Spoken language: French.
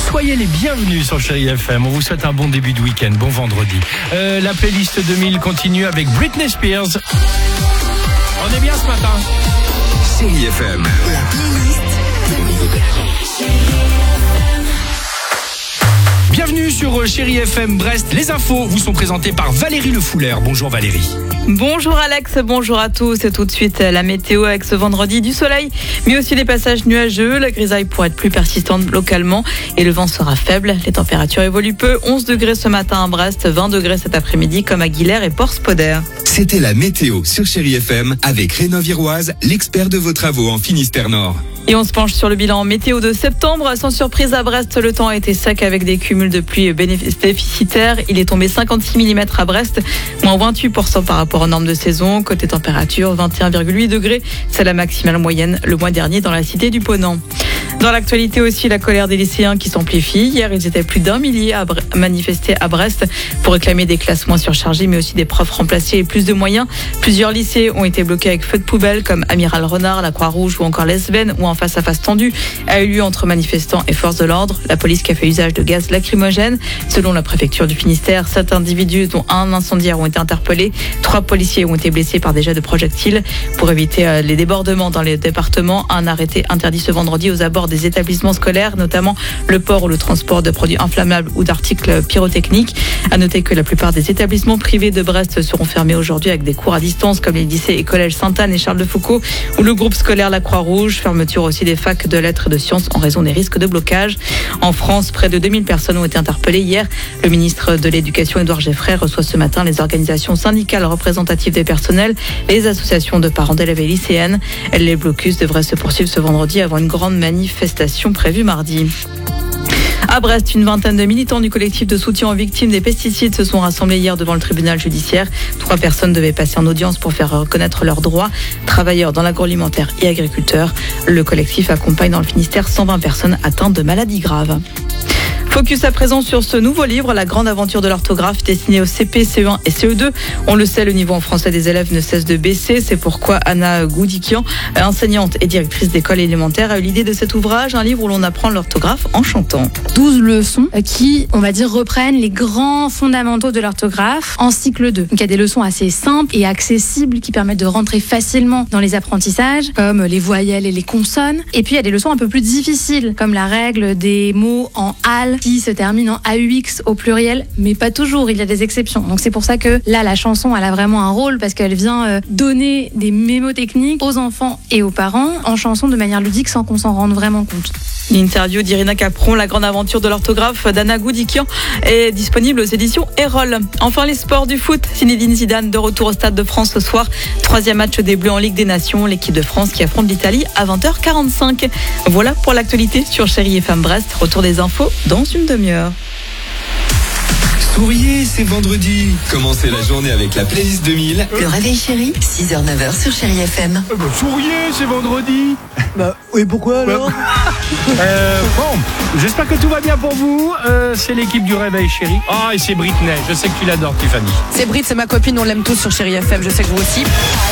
Soyez les bienvenus sur Chérie FM. On vous souhaite un bon début de week-end, bon vendredi. La playlist 2000 continue avec Britney Spears. On est bien ce matin. Chérie FM. La playlist 2000. Bienvenue sur Chérie FM Brest. Les infos vous sont présentées par Valérie Le Foulère. Bonjour Valérie. Bonjour Alex, bonjour à tous. Et tout de suite la météo avec ce vendredi du soleil, mais aussi des passages nuageux. La grisaille pourrait être plus persistante localement et le vent sera faible. Les températures évoluent peu. 11 degrés ce matin à Brest, 20 degrés cet après-midi comme à Guilherme et Port-Spoder. C'était la météo sur Chérie FM avec Rénov-Iroise, l'expert de vos travaux en Finistère Nord. Et on se penche sur le bilan météo de septembre. Sans surprise à Brest, le temps a été sec avec des cumuls de pluie déficitaires. Il est tombé 56 mm à Brest, moins 28% par rapport aux normes de saison. Côté température, 21,8 degrés. C'est la maximale moyenne le mois dernier dans la cité du Ponant. Dans l'actualité aussi, la colère des lycéens qui s'amplifie. Hier, ils étaient plus d'1 millier à manifester à Brest pour réclamer des classes moins surchargées, mais aussi des profs remplacés et plus de moyens. Plusieurs lycées ont été bloqués avec feu de poubelle, comme Amiral Renard, la Croix-Rouge ou encore l'Esven, où un face-à-face tendu a eu lieu entre manifestants et forces de l'ordre. La police qui a fait usage de gaz lacrymogène. Selon la préfecture du Finistère, 7 individus, dont un incendiaire, ont été interpellés. 3 policiers ont été blessés par des jets de projectiles. Pour éviter les débordements dans les départements, un arrêté interdit ce vendredi aux abords des établissements scolaires, notamment le port ou le transport de produits inflammables ou d'articles pyrotechniques. À noter que la plupart des établissements privés de Brest seront fermés aujourd'hui avec des cours à distance comme les lycées et collèges Sainte-Anne et Charles de Foucault ou le groupe scolaire La Croix-Rouge. Fermeture aussi des facs de lettres et de sciences en raison des risques de blocage. En France, près de 2000 personnes ont été interpellées hier. Le ministre de l'Éducation, Édouard Geoffrey, reçoit ce matin les organisations syndicales représentatives des personnels et les associations de parents d'élèves et lycéennes. Les blocus devraient se poursuivre ce vendredi avant une grande manifestation prévue mardi. À Brest, une vingtaine de militants du collectif de soutien aux victimes des pesticides se sont rassemblés hier devant le tribunal judiciaire. 3 personnes devaient passer en audience pour faire reconnaître leurs droits. Travailleurs dans l'agroalimentaire et agriculteurs. Le collectif accompagne dans le Finistère 120 personnes atteintes de maladies graves. Focus à présent sur ce nouveau livre, La grande aventure de l'orthographe, destiné au CP, CE1 et CE2. On le sait, le niveau en français des élèves ne cesse de baisser. C'est pourquoi Anna Goudikian, enseignante et directrice d'école élémentaire, a eu l'idée de cet ouvrage, un livre où l'on apprend l'orthographe en chantant. 12 leçons qui, on va dire, reprennent les grands fondamentaux de l'orthographe en cycle 2. Donc il y a des leçons assez simples et accessibles qui permettent de rentrer facilement dans les apprentissages, comme les voyelles et les consonnes. Et puis il y a des leçons un peu plus difficiles, comme la règle des mots en al qui se termine en AUX au pluriel, mais pas toujours, il y a des exceptions. Donc c'est pour ça que là, la chanson, elle a vraiment un rôle parce qu'elle vient donner des mémotechniques aux enfants et aux parents en chanson de manière ludique sans qu'on s'en rende vraiment compte. L'interview d'Irina Capron, La grande aventure de l'orthographe d'Anna Goudikian, est disponible aux éditions Erol. Enfin, les sports du foot. Zinedine Zidane de retour au Stade de France ce soir. 3e match des Bleus en Ligue des Nations. L'équipe de France qui affronte l'Italie à 20h45. Voilà pour l'actualité sur Chérie FM Brest. Retour des infos dans une demi-heure. Souriez, c'est vendredi. Commencez la journée avec la playlist 2000. Le réveil chéri, 6h-9h sur Chérie FM. Souriez, c'est vendredi. Oui, pourquoi alors Bon, j'espère que tout va bien pour vous. C'est l'équipe du Réveil Chéri. Ah, et c'est Britney. Je sais que tu l'adores, Tiffany. C'est Brit, c'est ma copine, on l'aime tous sur Chérie FM, je sais que vous aussi.